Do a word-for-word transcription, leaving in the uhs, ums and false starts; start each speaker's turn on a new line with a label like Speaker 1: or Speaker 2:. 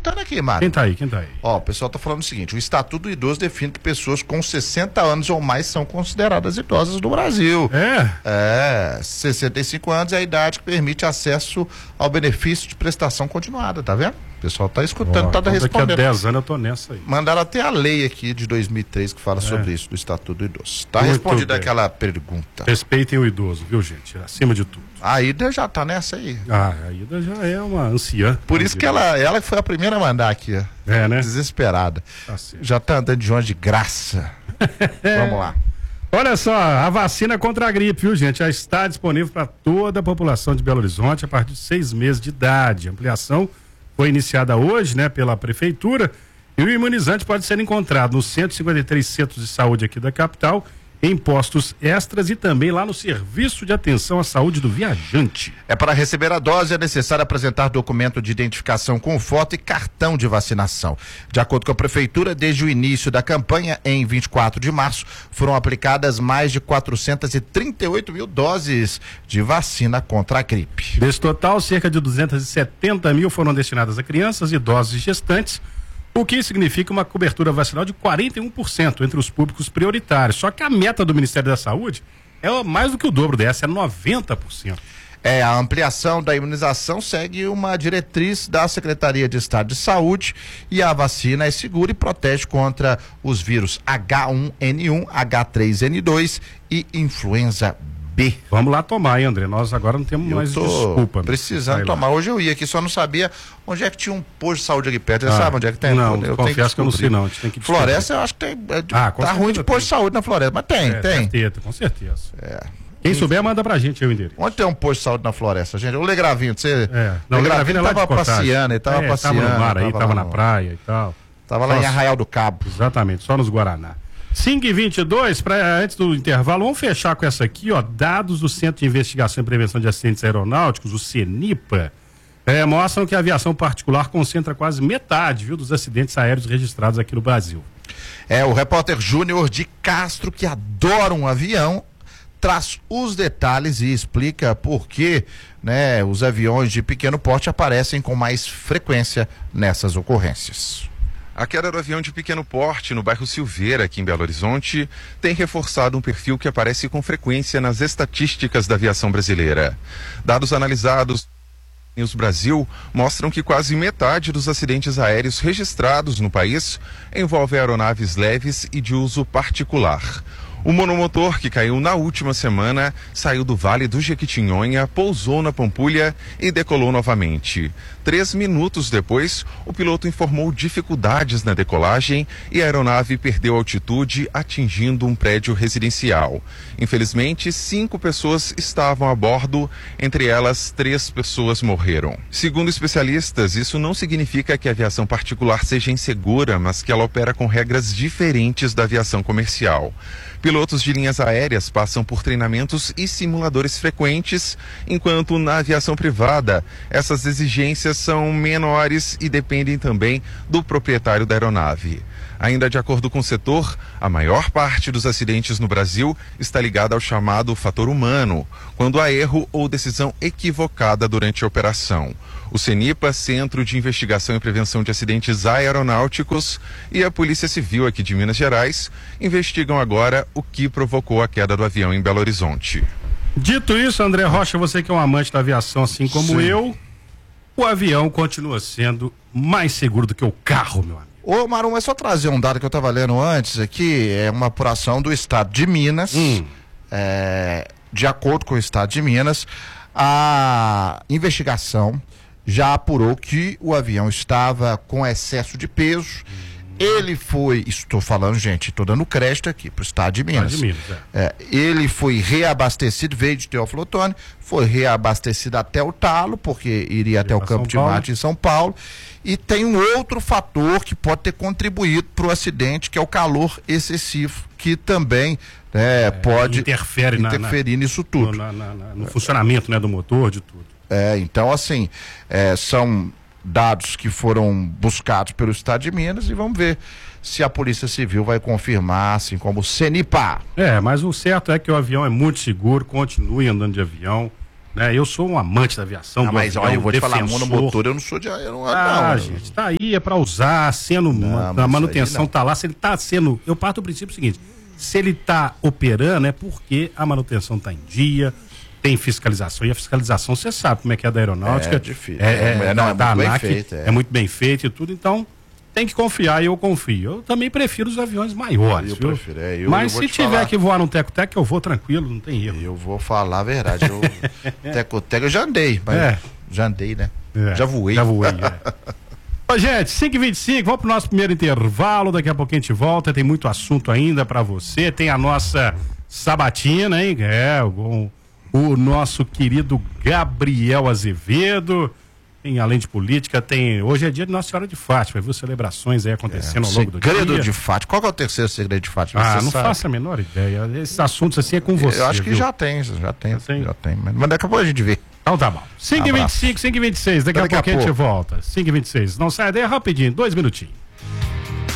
Speaker 1: escutando aqui, Mário.
Speaker 2: Quem tá aí? Quem tá aí?
Speaker 1: Ó, o pessoal tá falando o seguinte: o Estatuto do Idoso define que pessoas com sessenta anos ou mais são consideradas idosas no Brasil.
Speaker 2: É?
Speaker 1: É, sessenta e cinco anos é a idade que permite acesso ao benefício de prestação continuada, tá vendo? O pessoal tá escutando,
Speaker 2: Ó,
Speaker 1: tá
Speaker 2: então
Speaker 1: respondendo.
Speaker 2: Daqui a dez anos eu tô nessa aí.
Speaker 1: Mandaram até a lei aqui de dois mil e três que fala é. sobre isso, do Estatuto do Idoso. Tá
Speaker 2: Muito
Speaker 1: respondida
Speaker 2: bem.
Speaker 1: aquela pergunta.
Speaker 2: Respeitem o idoso, viu, gente? Acima de tudo.
Speaker 1: A Ida já tá nessa aí.
Speaker 2: Ah, a Ida já é uma anciã.
Speaker 1: Por isso que ela, ela foi a primeira a mandar aqui, ó.
Speaker 2: É, né?
Speaker 1: Desesperada.
Speaker 2: Tá certo.
Speaker 1: Já tá andando de ônibus de graça. Vamos lá.
Speaker 2: Olha só, a vacina contra a gripe, viu, gente? Já está disponível para toda a população de Belo Horizonte a partir de seis meses de idade. A ampliação foi iniciada hoje, né, pela prefeitura, e o imunizante pode ser encontrado nos cento e cinquenta e três centros de saúde aqui da capital, em postos extras e também lá no Serviço de Atenção à Saúde do Viajante.
Speaker 1: É para receber a dose é necessário apresentar documento de identificação com foto e cartão de vacinação. De acordo com a prefeitura, desde o início da campanha, em vinte e quatro de março, foram aplicadas mais de quatrocentas e trinta e oito mil doses de vacina contra a gripe.
Speaker 2: Desse total, cerca de duzentas e setenta mil foram destinadas a crianças, idosos e gestantes, o que significa uma cobertura vacinal de quarenta e um por cento entre os públicos prioritários. Só que a meta do Ministério da Saúde é mais do que o dobro dessa, é noventa por cento.
Speaker 1: É, a ampliação da imunização segue uma diretriz da Secretaria de Estado de Saúde e a vacina é segura e protege contra os vírus H um N um, H três N dois e influenza B.
Speaker 2: Vamos lá tomar, hein, André? Nós agora não temos
Speaker 1: eu
Speaker 2: mais
Speaker 1: tô
Speaker 2: desculpa.
Speaker 1: precisando tomar. Hoje eu ia aqui, só não sabia onde é que tinha um posto de saúde aqui perto. Você
Speaker 2: ah,
Speaker 1: sabe onde é que tem?
Speaker 2: Não,
Speaker 1: eu
Speaker 2: confesso
Speaker 1: tenho que,
Speaker 2: que eu não sei não. A gente tem que
Speaker 1: Floresta eu acho que tem. É,
Speaker 2: ah,
Speaker 1: tá ruim de posto de saúde na Floresta, mas tem,
Speaker 2: é,
Speaker 1: tem.
Speaker 2: Ter, com certeza.
Speaker 1: É.
Speaker 2: Quem souber, manda pra gente aí o endereço.
Speaker 1: Onde tem um posto de saúde na Floresta, gente? O Legravinho, você...
Speaker 2: É. Não,
Speaker 1: o Legravinho
Speaker 2: tava
Speaker 1: passeando, ele tava
Speaker 2: é,
Speaker 1: passeando.
Speaker 2: Tava no mar aí, tava, tava
Speaker 1: no...
Speaker 2: na praia e tal.
Speaker 1: Tava lá
Speaker 2: Nossa.
Speaker 1: em Arraial do Cabo.
Speaker 2: Exatamente, só nos Guaraná. cinco e vinte e dois, pra, antes do intervalo, vamos fechar com essa aqui, ó. Dados do Centro de Investigação e Prevenção de Acidentes Aeronáuticos, o CENIPA, é, mostram que a aviação particular concentra quase metade, viu, dos acidentes aéreos registrados aqui no Brasil.
Speaker 1: É, o repórter Júnior de Castro, que adora um avião, traz os detalhes e explica por que, né, os aviões de pequeno porte aparecem com mais frequência nessas ocorrências.
Speaker 3: A queda do avião de pequeno porte no bairro Silveira, aqui em Belo Horizonte, tem reforçado um perfil que aparece com frequência nas estatísticas da aviação brasileira. Dados analisados no News Brasil mostram que quase metade dos acidentes aéreos registrados no país envolve aeronaves leves e de uso particular. O monomotor que caiu na última semana saiu do Vale do Jequitinhonha, pousou na Pampulha e decolou novamente. Três minutos depois, o piloto informou dificuldades na decolagem e a aeronave perdeu altitude, atingindo um prédio residencial. Infelizmente, cinco pessoas estavam a bordo, entre elas, três pessoas morreram. Segundo especialistas, isso não significa que a aviação particular seja insegura, mas que ela opera com regras diferentes da aviação comercial. Pilotos de linhas aéreas passam por treinamentos e simuladores frequentes, enquanto na aviação privada essas exigências são menores e dependem também do proprietário da aeronave. Ainda de acordo com o setor, a maior parte dos acidentes no Brasil está ligada ao chamado fator humano, quando há erro ou decisão equivocada durante a operação. O CENIPA, Centro de Investigação e Prevenção de Acidentes Aeronáuticos, e a Polícia Civil aqui de Minas Gerais investigam agora o que provocou a queda do avião em Belo Horizonte.
Speaker 2: Dito isso, André Rocha, você que é um amante da aviação assim como Sim. eu, o avião continua sendo mais seguro do que o carro, meu amigo.
Speaker 1: Ô, Marum, é só trazer um dado que eu estava lendo antes aqui, é uma apuração do Estado de Minas. Hum. É, de acordo com o Estado de Minas, a investigação já apurou que o avião estava com excesso de peso. Ele foi, estou falando, gente, estou dando crédito aqui para o Estado de Minas.
Speaker 2: Estado de Minas é.
Speaker 1: É, ele foi reabastecido, veio de Teófilo Otoni, foi reabastecido até o talo, porque iria até o Campo de Marte em São Paulo. E tem um outro fator que pode ter contribuído para o acidente, que é o calor excessivo, que também né, é, pode
Speaker 2: interfere
Speaker 1: interferir
Speaker 2: na,
Speaker 1: nisso tudo.
Speaker 2: No, na, na, no funcionamento, né, do motor, de tudo.
Speaker 1: É, então, assim, é, são dados que foram buscados pelo Estado de Minas e vamos ver se a Polícia Civil vai confirmar, assim como o CENIPA.
Speaker 2: É, mas o certo é que o avião é muito seguro, continue andando de avião, Né? Eu sou um amante da aviação.
Speaker 1: Ah, mas olha, eu vou te falar,
Speaker 2: defensor.
Speaker 1: monomotor, eu não sou de eu não,
Speaker 2: Ah,
Speaker 1: não,
Speaker 2: gente, tá aí, é pra usar, sendo,
Speaker 1: Não,
Speaker 2: a manutenção
Speaker 1: não.
Speaker 2: tá lá, se ele tá sendo, eu parto do princípio seguinte, se ele tá operando é porque a manutenção tá em dia, tem fiscalização, e a fiscalização, você sabe como é que é da aeronáutica.
Speaker 1: É difícil.
Speaker 2: É, é,
Speaker 1: É, não, é
Speaker 2: da
Speaker 1: muito bem
Speaker 2: ANAC,
Speaker 1: feito, é.
Speaker 2: é muito bem feito e tudo, então tem que confiar e eu confio. Eu também prefiro os aviões maiores,
Speaker 1: Eu
Speaker 2: viu?
Speaker 1: prefiro, é, eu-
Speaker 2: Mas
Speaker 1: eu vou
Speaker 2: se
Speaker 1: te
Speaker 2: tiver
Speaker 1: falar.
Speaker 2: que voar num teco-teco, eu vou tranquilo, não tem erro.
Speaker 1: Eu vou falar a verdade. Eu, teco-teco, eu já andei, mas
Speaker 2: É.
Speaker 1: já andei, né?
Speaker 2: É,
Speaker 1: já voei.
Speaker 2: Já voei, é. Ô, gente, cinco e vinte e cinco, vamos pro nosso primeiro intervalo, daqui a pouquinho a gente volta, tem muito assunto ainda pra você, tem a nossa sabatina, hein? É, o, o nosso querido Gabriel Azevedo, tem além de política, tem, hoje é dia de Nossa Senhora de Fátima, viu? Celebrações aí acontecendo ao longo do dia.
Speaker 1: Segredo de Fátima. Qual que é o terceiro segredo de Fátima?
Speaker 2: Ah,
Speaker 1: Você
Speaker 2: não
Speaker 1: sabe?
Speaker 2: faço a menor ideia, esses assuntos assim é com você,
Speaker 1: Eu acho que
Speaker 2: viu?
Speaker 1: já tem, já tem,
Speaker 2: Já tem?
Speaker 1: já tem. Mas mas daqui a pouco a gente vê.
Speaker 2: Então tá bom. cinco e vinte e cinco, cinco e vinte e seis, daqui,
Speaker 1: Daqui
Speaker 2: a
Speaker 1: a
Speaker 2: pouquinho a gente
Speaker 1: pouco.
Speaker 2: volta. cinco e vinte e seis. Não sai daí rapidinho, dois minutinhos.